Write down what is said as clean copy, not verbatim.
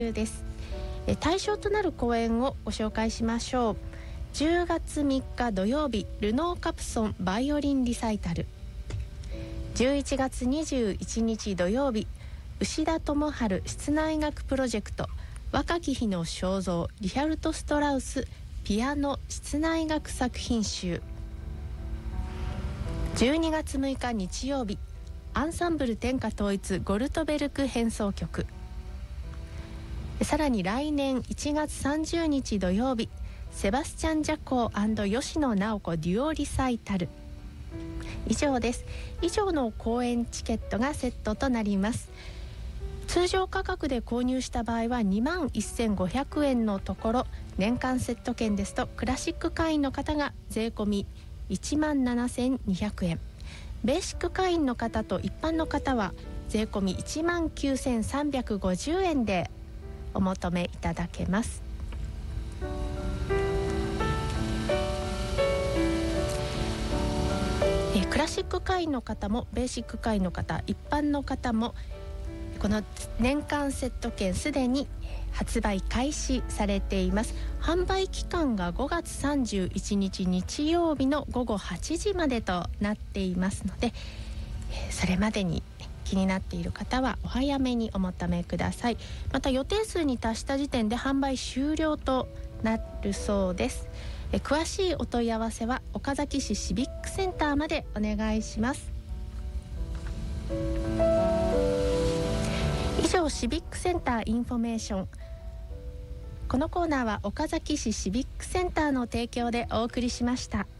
です。対象となる公演をご紹介しましょう。10月3日土曜日、ルノーカプソンバイオリンリサイタル。11月21日土曜日、牛田智春室内楽プロジェクト若き日の肖像リヒャルト・ストラウスピアノ室内楽作品集。12月6日日曜日、アンサンブル天下統一ゴルトベルク変奏曲。さらに来年1月30日土曜日、セバスチャン・ジャコー&吉野直子デュオリサイタル。以上です。以上の公演チケットがセットとなります。通常価格で購入した場合は21,500円のところ、年間セット券ですとクラシック会員の方が税込み17,200円、ベーシック会員の方と一般の方は税込み19,350円でお求めいただけます。クラシック会員の方もベーシック会員の方、一般の方もこの年間セット券すでに発売開始されています。販売期間が5月31日日曜日の午後8時までとなっていますので、それまでに気になっている方はお早めにお求めください。また予定数に達した時点で販売終了となるそうです。詳しいお問い合わせは岡崎市シビックセンターまでお願いします。以上、シビックセンターインフォメーション。このコーナーは岡崎市シビックセンターの提供でお送りしました。